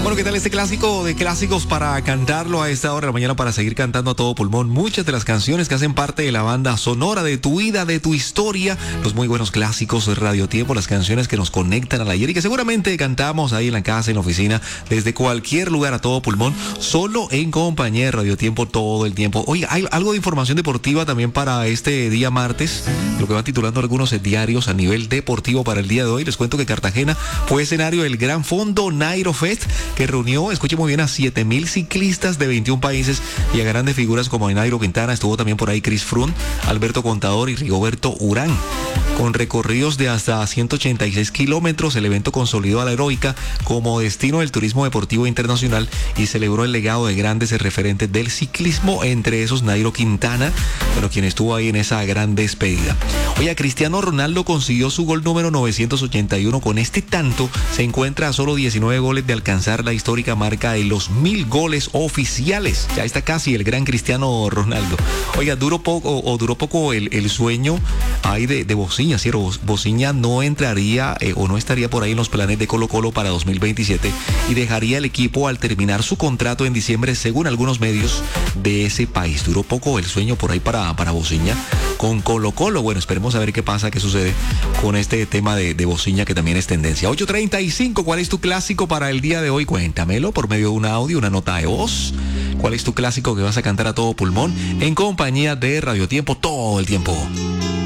Bueno, ¿qué tal este clásico de clásicos para cantarlo a esta hora de la mañana, para seguir cantando a todo pulmón? Muchas de las canciones que hacen parte de la banda sonora de tu vida, de tu historia, los muy buenos clásicos de Radio Tiempo, las canciones que nos conectan al ayer y que seguramente cantamos ahí en la casa, en la oficina, desde cualquier lugar a todo pulmón, solo en compañía de Radio Tiempo todo el tiempo. Oye, hay algo de información deportiva también para este día martes, lo que van titulando algunos diarios a nivel deportivo para el día de hoy. Les cuento que Cartagena fue escenario del Gran Fondo Nairo Fest, que reunió, escuche muy bien, a 7,000 ciclistas de 21 países y a grandes figuras como Nairo Quintana. Estuvo también por ahí Chris Froome, Alberto Contador y Rigoberto Urán. Con recorridos de hasta 186 kilómetros, el evento consolidó a la heroica como destino del turismo deportivo internacional y celebró el legado de grandes referentes del ciclismo, entre esos Nairo Quintana, bueno, quien estuvo ahí en esa gran despedida. Oye, Cristiano Ronaldo consiguió su gol número 981. Con este tanto se encuentra a solo 19 goles de alcanzar la histórica marca de los 1000 goles oficiales. Ya está casi el gran Cristiano Ronaldo. Oiga, duró poco el sueño ahí de Bociña, ¿cierto? Bociña no entraría o no estaría por ahí en los planes de Colo-Colo para 2027 y dejaría el equipo al terminar su contrato en diciembre, según algunos medios de ese país. Duró poco el sueño por ahí para Bociña con Colo-Colo. Bueno, esperemos a ver qué pasa, qué sucede con este tema de Bociña, que también es tendencia. 8:35, ¿cuál es tu clásico para el día de hoy? Cuéntamelo por medio de un audio, una nota de voz. ¿Cuál es tu clásico que vas a cantar a todo pulmón en compañía de Radio Tiempo todo el tiempo?